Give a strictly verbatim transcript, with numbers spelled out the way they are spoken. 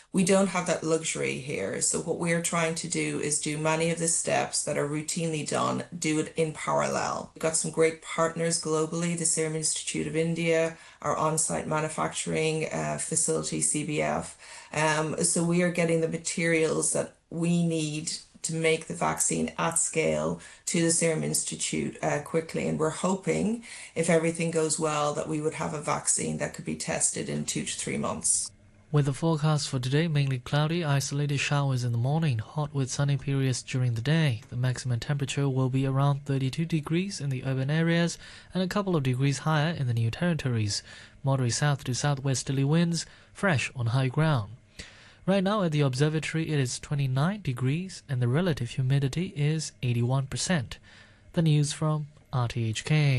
We don't have that luxury here. So what we're trying to do is do many of the steps that are routinely done, do it in parallel. We've got some great partners globally, the Serum Institute of India, our on-site manufacturing uh, facility, C B F. Um, so we are getting the materials that we need to make the vaccine at scale to the Serum Institute uh, quickly. And we're hoping, if everything goes well, that we would have a vaccine that could be tested in two to three months. With the forecast for today mainly cloudy, isolated showers in the morning, hot with sunny periods during the day. The maximum temperature will be around thirty-two degrees in the urban areas and a couple of degrees higher in the New Territories. Moderate south to southwesterly winds, fresh on high ground. Right now at the observatory it is twenty-nine degrees and the relative humidity is eighty-one percent. The news from R T H K.